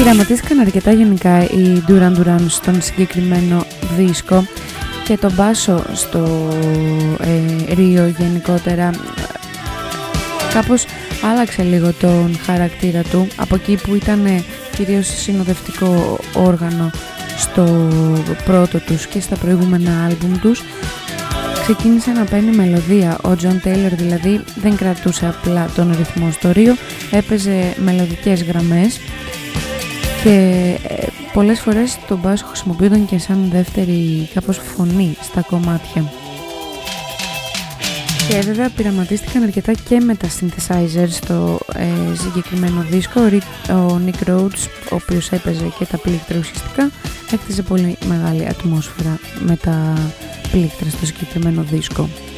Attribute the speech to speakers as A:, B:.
A: Πειραματίστηκαν αρκετά γενικά οι Duran Duran στον συγκεκριμένο δίσκο και το μπάσο στο Ρίο γενικότερα κάπως άλλαξε λίγο τον χαρακτήρα του από εκεί που ήταν κυρίως συνοδευτικό όργανο στο πρώτο τους και στα προηγούμενα άλμπουμ τους. Ξεκίνησε να παίρνει μελωδία. Ο John Taylor δηλαδή δεν κρατούσε απλά τον ρυθμό στο Ρίο, έπαιζε μελωδικές γραμμές και πολλές φορές τον μπάσο χρησιμοποιούνταν και σαν δεύτερη κάπως φωνή στα κομμάτια. Και βέβαια πειραματίστηκαν αρκετά και με τα synthesizers στο συγκεκριμένο δίσκο. Ο Nick Rhodes, ο οποίος έπαιζε και τα πλήκτρα ουσιαστικά, έκτιζε πολύ μεγάλη ατμόσφαιρα με τα πλήκτρα στο συγκεκριμένο δίσκο.